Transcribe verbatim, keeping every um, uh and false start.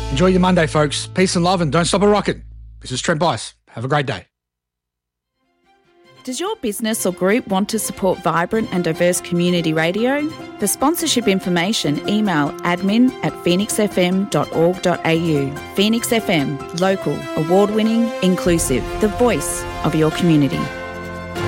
Enjoy your Monday, folks. Peace and love, and don't stop a rockin'. This is Trent Bice. Have a great day. Does your business or group want to support vibrant and diverse community radio? For sponsorship information, email admin at phoenix f m dot org dot a u. Phoenix F M, local, award-winning, inclusive, the voice of your community.